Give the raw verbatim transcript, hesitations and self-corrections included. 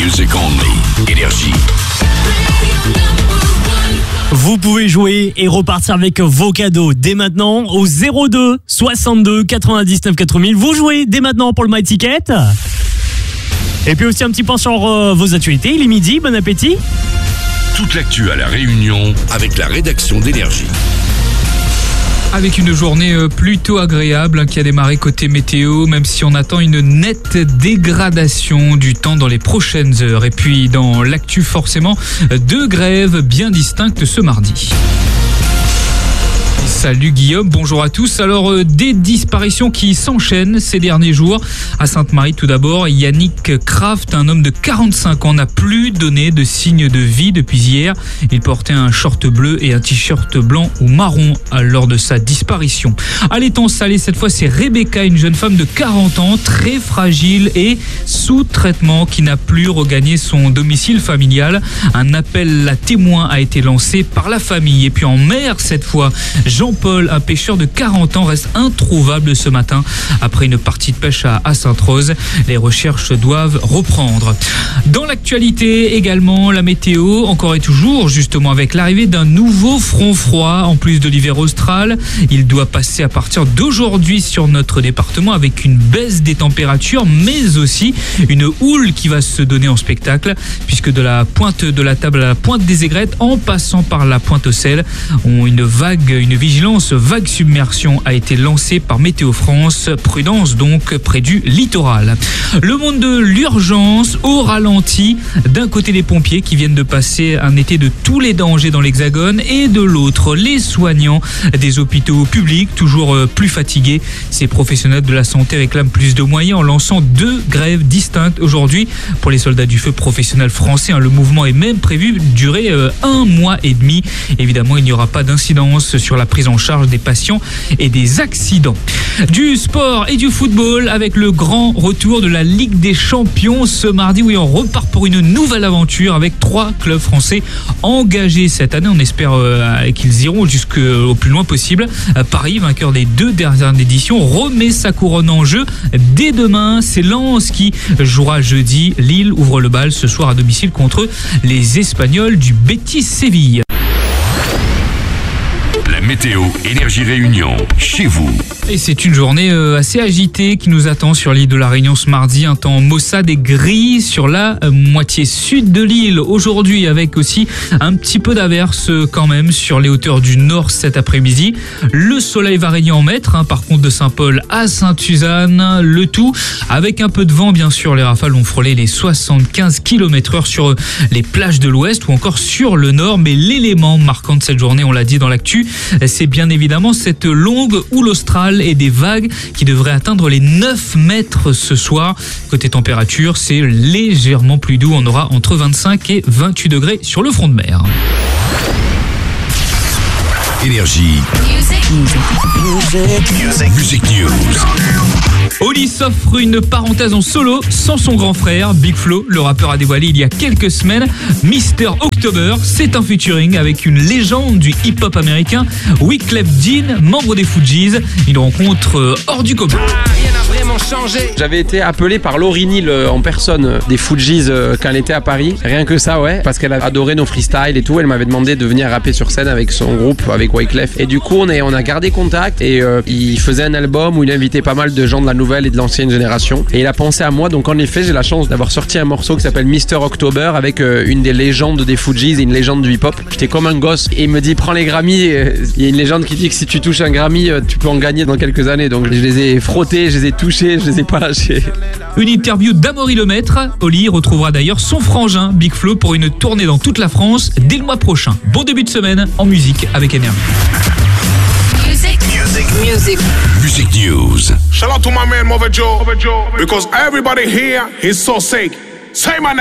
Music only. Énergie. Vous pouvez jouer et repartir avec vos cadeaux dès maintenant au zéro deux soixante-deux quatre-vingt-dix-neuf quatre mille. Vous jouez dès maintenant pour le My Ticket. Et puis aussi un petit point sur euh, vos actualités. Il est midi, bon appétit. Toute l'actu à La Réunion avec la rédaction d'Énergie. Avec une journée plutôt agréable qui a démarré côté météo, même si on attend une nette dégradation du temps dans les prochaines heures. Et puis dans l'actu, forcément, deux grèves bien distinctes ce mardi. Salut Guillaume, bonjour à tous. Alors, euh, des disparitions qui s'enchaînent ces derniers jours. À Sainte-Marie, tout d'abord, Yannick Kraft, un homme de quarante-cinq ans, n'a plus donné de signe de vie depuis hier. Il portait un short bleu et un t-shirt blanc ou marron lors de sa disparition. À l'Étang-Salé, cette fois, c'est Rebecca, une jeune femme de quarante ans, très fragile et sous traitement, qui n'a plus regagné son domicile familial. Un appel à témoins a été lancé par la famille. Et puis en mer, cette fois, Jean-Paul, un pêcheur de quarante ans, reste introuvable ce matin après une partie de pêche à Sainte-Rose. Les recherches doivent reprendre. Dans l'actualité également, la météo, encore et toujours, justement avec l'arrivée d'un nouveau front froid en plus de l'hiver austral. Il doit passer à partir d'aujourd'hui sur notre département avec une baisse des températures, mais aussi une houle qui va se donner en spectacle, puisque de la pointe de la table à la pointe des aigrettes, en passant par la pointe au sel, on une vague, une vigilance vague submersion a été lancée par Météo France. Prudence donc près du littoral. Le monde de l'urgence au ralenti. D'un côté, les pompiers qui viennent de passer un été de tous les dangers dans l'Hexagone, et de l'autre, les soignants des hôpitaux publics, toujours plus fatigués. Ces professionnels de la santé réclament plus de moyens en lançant deux grèves distinctes aujourd'hui pour les soldats du feu professionnels français. Le mouvement est même prévu durer un mois et demi. Évidemment, il n'y aura pas d'incidence sur la prise en charge des patients et des accidents. Du sport et du football avec le grand retour de la Ligue des Champions ce mardi. Oui, on repart pour une nouvelle aventure avec trois clubs français engagés cette année. On espère euh, qu'ils iront jusqu'au plus loin possible. Paris, vainqueur des deux dernières éditions, remet sa couronne en jeu dès demain. C'est Lens qui jouera jeudi. Lille ouvre le bal ce soir à domicile contre les Espagnols du Betis Séville. Météo Énergie Réunion, chez vous. Et c'est une journée assez agitée qui nous attend sur l'île de la Réunion ce mardi. Un temps maussade et gris sur la moitié sud de l'île aujourd'hui, avec aussi un petit peu d'averse quand même sur les hauteurs du nord cet après-midi. Le soleil va régner en maître, hein, par contre de Saint-Paul à Sainte-Suzanne, le tout avec un peu de vent bien sûr. Les rafales vont frôler les soixante-quinze kilomètres heure sur les plages de l'ouest ou encore sur le nord. Mais l'élément marquant de cette journée, on l'a dit dans l'actu, c'est bien évidemment cette longue houle australe et des vagues qui devraient atteindre les neuf mètres ce soir. Côté température, c'est légèrement plus doux. On aura entre vingt-cinq et vingt-huit degrés sur le front de mer. Énergie. Music. Music. Music News. Oli s'offre une parenthèse en solo sans son grand frère. Big Flo, le rappeur, a dévoilé il y a quelques semaines mister October. C'est un featuring avec une légende du hip-hop américain, Wyclef Jean, membre des Fugees. Une rencontre hors du commun. Rien n'a vraiment changé. J'avais été appelé par Lauryn Hill en personne des Fugees quand elle était à Paris. Rien que ça, ouais, parce qu'elle a adoré nos freestyles et tout. Elle m'avait demandé de venir rapper sur scène avec son groupe, avec Wyclef. Et du coup, on, est, on a gardé contact et euh, il faisait un album où il invitait pas mal de gens de la nouvelle et de l'ancienne génération. Et il a pensé à moi, donc en effet, j'ai la chance d'avoir sorti un morceau qui s'appelle mister October avec euh, une des légendes des Fugees et une légende du hip-hop. J'étais comme un gosse et il me dit prends les Grammys. Il y a une légende qui dit que si tu touches un Grammy, tu peux en gagner dans quelques années. Donc je les ai frottés, je les ai touchés, je les ai pas lâchés. Une interview d'Amaury Lemaître. Oli retrouvera d'ailleurs son frangin Big Flo pour une tournée dans toute la France dès le mois prochain. Bon début de semaine en musique avec Énergie. Music. Music. Music. Music News. Shout out to my man Mother Joe, because everybody here is so sick. Say my name.